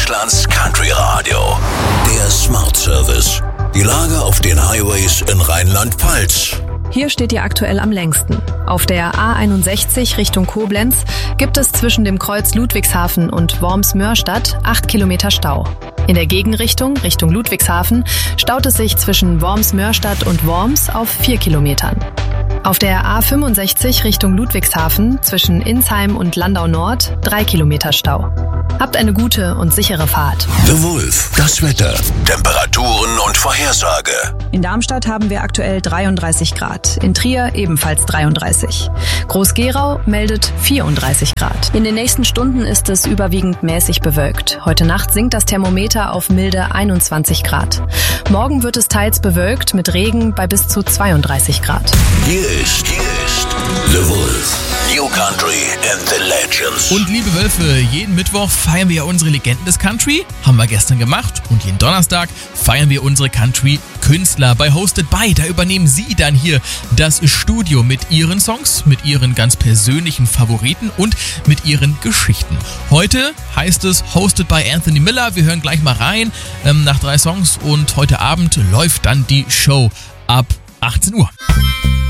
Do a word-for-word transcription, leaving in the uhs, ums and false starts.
Deutschlands Country Radio. Der Smart Service. Die Lage auf den Highways in Rheinland-Pfalz. Hier steht ihr aktuell am längsten. Auf der A einundsechzig Richtung Koblenz gibt es zwischen dem Kreuz Ludwigshafen und Worms-Mörstadt acht Kilometer Stau. In der Gegenrichtung, Richtung Ludwigshafen, staut es sich zwischen Worms-Mörstadt und Worms auf vier Kilometern. Auf der A fünfundsechzig Richtung Ludwigshafen zwischen Insheim und Landau Nord drei Kilometer Stau. Habt eine gute und sichere Fahrt. The Wolf, das Wetter, Temperaturen und Vorhersage. In Darmstadt haben wir aktuell dreiunddreißig Grad, in Trier ebenfalls dreiunddreißig. Groß-Gerau meldet vierunddreißig Grad. In den nächsten Stunden ist es überwiegend mäßig bewölkt. Heute Nacht sinkt das Thermometer auf milde einundzwanzig Grad. Morgen wird es teils bewölkt mit Regen bei bis zu zweiunddreißig Grad. Hier ist, hier ist The Wolf. New Country and the Legends. Und liebe Wölfe, jeden Mittwoch feiern wir ja unsere Legenden des Country. Haben wir gestern gemacht. Und jeden Donnerstag feiern wir unsere Country-Künstler bei Hosted By. Da übernehmen sie dann hier das Studio mit ihren Songs, mit ihren ganz persönlichen Favoriten und mit ihren Geschichten. Heute heißt es Hosted by Anthony Miller. Wir hören gleich mal rein ähm, nach drei Songs. Und heute Abend läuft dann die Show ab achtzehn Uhr.